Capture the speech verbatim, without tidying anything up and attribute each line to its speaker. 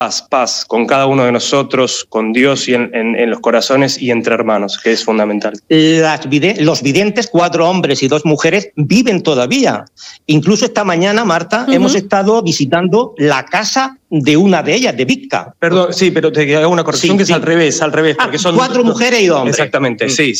Speaker 1: Paz, paz con cada uno de nosotros, con Dios y en, en, en los corazones y entre hermanos, que es fundamental.
Speaker 2: Las vide- los videntes, cuatro hombres y dos mujeres, viven todavía. Incluso esta mañana, Marta, uh-huh. hemos estado visitando la casa de una de ellas, de Vicca.
Speaker 1: Perdón, sí, pero te hago una corrección, sí, que sí. es al revés, al revés. Porque
Speaker 2: ah,
Speaker 1: son
Speaker 2: cuatro mujeres y dos hombres.
Speaker 1: Exactamente, mm. sí.